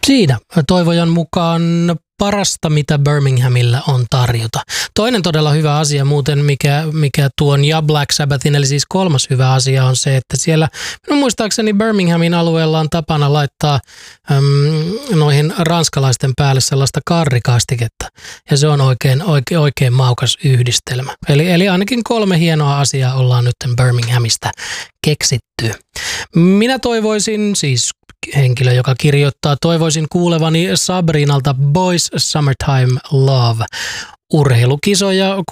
Siinä toivojan mukaan parasta, mitä Birminghamilla on tarjota. Toinen todella hyvä asia muuten, mikä tuon ja Black Sabbathin, eli siis kolmas hyvä asia on se, että siellä minun muistaakseni Birminghamin alueella on tapana laittaa noihin ranskalaisten päälle sellaista karrikastiketta. Ja se on oikein maukas yhdistelmä. Eli ainakin 3 hienoa asiaa ollaan nyt Birminghamista keksitty. Minä toivoisin siis henkilö, joka kirjoittaa, toivoisin kuulevani Sabrinalta Boys Summertime Love. Urheilukisoja